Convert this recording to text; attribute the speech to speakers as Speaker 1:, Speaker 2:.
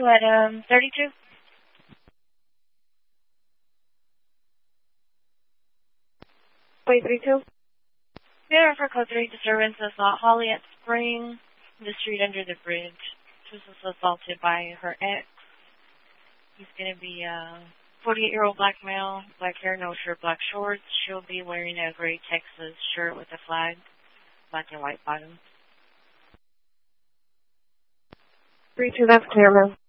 Speaker 1: 32 at 32.
Speaker 2: Wait, 32?
Speaker 1: Yeah, for code 3 disturbance is Holly at Spring, the street under the bridge. She was assaulted by her ex. He's going to be a 48-year-old black male, black hair, no shirt, black shorts. She'll be wearing a gray Texas shirt with a flag, black and white bottom.
Speaker 2: 32, that's clear, ma'am.